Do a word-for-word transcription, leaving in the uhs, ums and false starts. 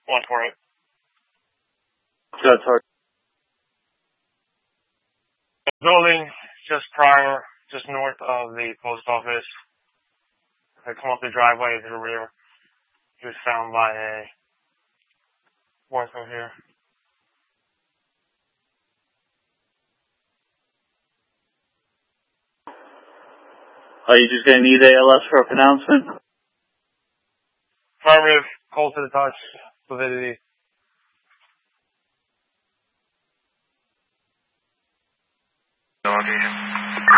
one four eight. That's hard. Building just prior, just north of the post office. I come up the driveway to the rear. He was found by a worker here. Are you just going to need A L S for a pronouncement? Affirmative, cold to the touch, fluidity.